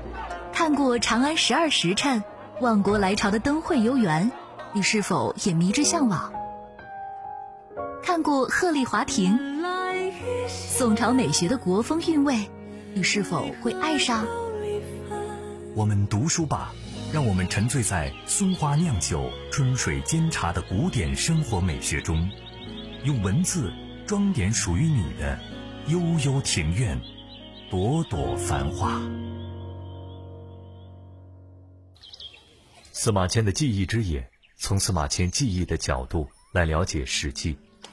看过长安12时辰、万国来朝的灯会游园，你是否也迷之向往？看过鹤唳华亭，宋朝美学的国风韵味，你是否会爱上？ 我们读书吧，让我们沉醉在松花酿酒、春水煎茶的古典生活美学中，用文字装点属于你的悠悠庭院，朵朵繁花。 司马迁的记忆之眼，从司马迁记忆的角度来了解《史记》。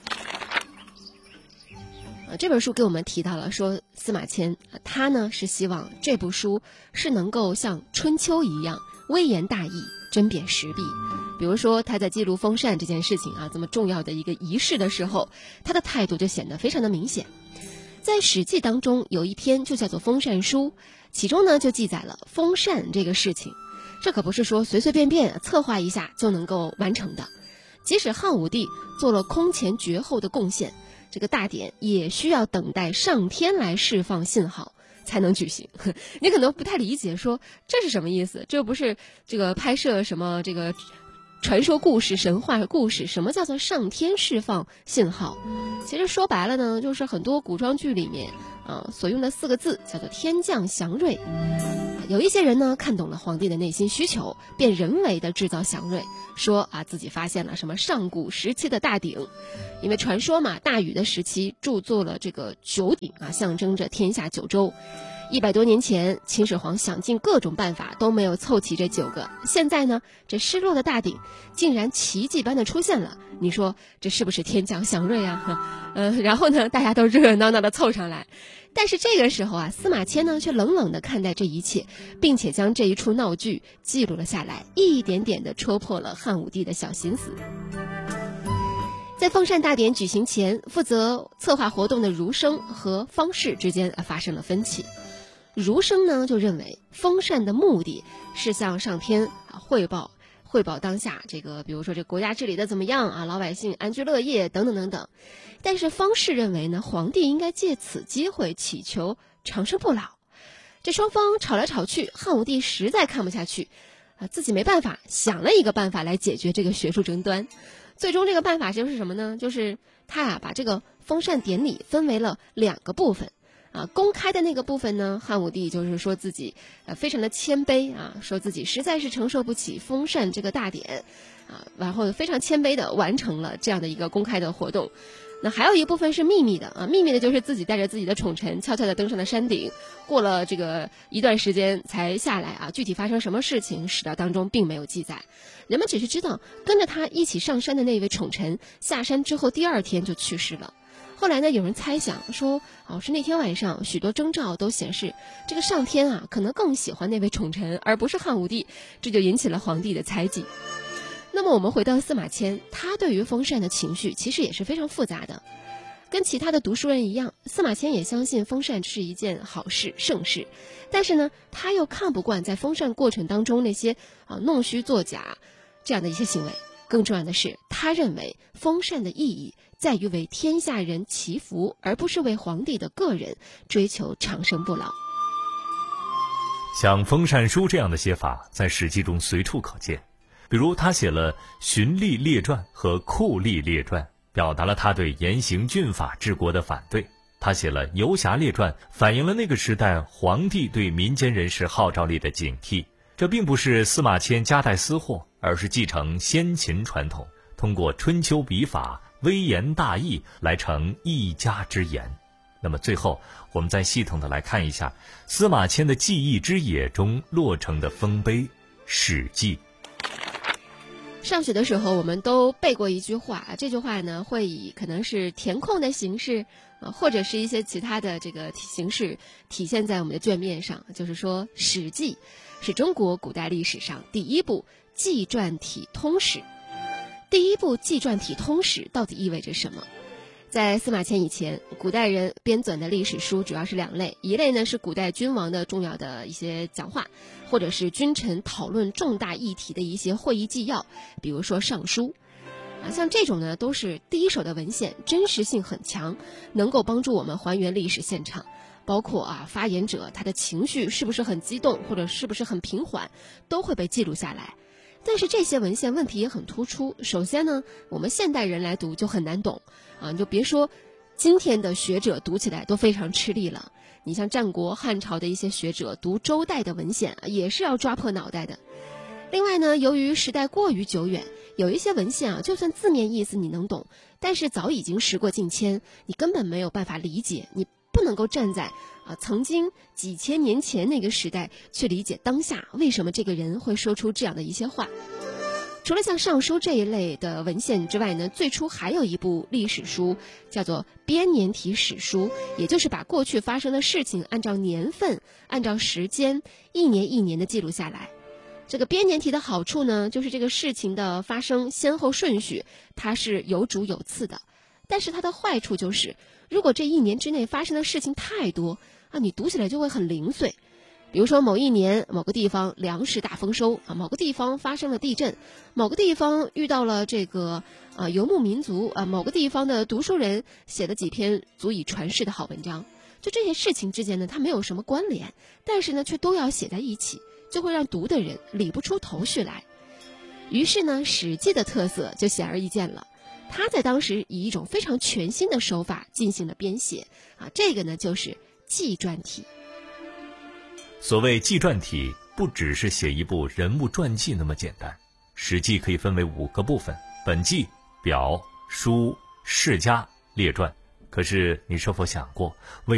这本书给我们提到了说，司马迁他呢是希望这部书是能够像春秋一样微言大义、针砭时弊。比如说他在记录封禅这件事情这么重要的一个仪式的时候，他的态度就显得非常的明显。在《史记》当中有一篇就叫做《封禅书》，其中呢就记载了封禅这个事情。这可不是说随随便便策划一下就能够完成的，即使汉武帝做了空前绝后的贡献，这个大典也需要等待上天来释放信号才能举行。你可能不太理解，说这是什么意思？这不是这个拍摄什么这个传说故事、神话故事？什么叫做上天释放信号？其实说白了呢，就是很多古装剧里面所用的4个字，叫做天降祥瑞。有一些人呢看懂了皇帝的内心需求，便人为的制造祥瑞，说自己发现了什么上古时期的大鼎。因为传说嘛，大禹的时期铸作了这个9鼎象征着天下9州。100多年前，秦始皇想尽各种办法都没有凑齐这9个，现在呢，这失落的大鼎竟然奇迹般的出现了。你说这是不是天降祥瑞啊？然后呢，大家都热热闹闹的凑上来。但是这个时候司马迁呢却冷冷地看待这一切，并且将这一出闹剧记录了下来，一点点地戳破了汉武帝的小心思。在封禅大典举行前，负责策划活动的儒生和方士之间发生了分歧。儒生呢就认为封禅的目的是向上天汇报当下这个，比如说这国家治理的怎么样老百姓安居乐业等等等等。但是方士认为呢，皇帝应该借此机会祈求长生不老。这双方吵来吵去，汉武帝实在看不下去自己没办法，想了一个办法来解决这个学术争端。最终这个办法就是什么呢？就是他把这个封禅典礼分为了2个部分公开的那个部分呢，汉武帝就是说自己非常的谦卑说自己实在是承受不起封禅这个大典然后非常谦卑的完成了这样的一个公开的活动。那还有一部分是秘密的秘密的就是自己带着自己的宠臣悄悄地登上了山顶，过了这个一段时间才下来具体发生什么事情史料当中并没有记载。人们只是知道跟着他一起上山的那位宠臣下山之后第2天就去世了。后来呢，有人猜想说是那天晚上许多征兆都显示这个上天可能更喜欢那位宠臣而不是汉武帝，这就引起了皇帝的猜忌。那么我们回到司马迁，他对于封禅的情绪其实也是非常复杂的。跟其他的读书人一样，司马迁也相信封禅是一件好事、盛事，但是呢，他又看不惯在封禅过程当中那些弄虚作假这样的一些行为。更重要的是，他认为封禅的意义在于为天下人祈福，而不是为皇帝的个人追求长生不老。 像封禅书这样的写法在《史记》中随处可见，比如他写了《荀立列传》和《酷吏列传》，表达了他对严刑峻法治国的反对。他写了《游侠列传》，反映了那个时代皇帝对民间人士号召力的警惕。这并不是司马迁夹带私货，而是继承先秦传统，通过春秋笔法微言大义来成一家之言。那么最后我们再系统的来看一下司马迁的记忆之野中落成的丰碑《史记》。 上学的时候我们都背过一句话，这句话呢会以可能是填空的形式或者是一些其他的这个形式体现在我们的卷面上，就是说《史记》是中国古代历史上第一部纪传体通史。第一部纪传体通史到底意味着什么？在司马迁以前，古代人编纂的历史书主要是2类，一类呢是古代君王的重要的一些讲话，或者是君臣讨论重大议题的一些会议纪要，比如说尚书像这种呢都是第一手的文献，真实性很强，能够帮助我们还原历史现场。 包括发言者他的情绪是不是很激动，或者是不是很平缓，都会被记录下来。但是这些文献问题也很突出。首先呢，我们现代人来读就很难懂你就别说今天的学者读起来都非常吃力了。你像战国汉朝的一些学者读周代的文献也是要抓破脑袋的。另外呢，由于时代过于久远，有一些文献就算字面意思你能懂，但是早已经时过境迁，你根本没有办法理解，你不能够站在曾经几千年前那个时代去理解当下为什么这个人会说出这样的一些话。除了像《尚书》这一类的文献之外呢，最初还有一部历史书叫做编年体史书，也就是把过去发生的事情按照年份、按照时间一年一年的记录下来。这个编年体的好处呢，就是这个事情的发生先后顺序它是有主有次的，但是它的坏处就是如果这一年之内发生的事情太多你读起来就会很零碎。比如说某一年某个地方粮食大丰收某个地方发生了地震，某个地方遇到了这个游牧民族某个地方的读书人写了几篇足以传世的好文章。就这些事情之间呢，它没有什么关联，但是呢却都要写在一起，就会让读的人理不出头绪来。于是呢，《史记》的特色就显而易见了。他在当时以一种非常全新的手法进行了编写这个呢就是纪传体。 所谓纪传体，不只是写一部人物传记那么简单。《史记》可以分为5个部分：本纪、表、书、世家、列传。可是你是否想过，为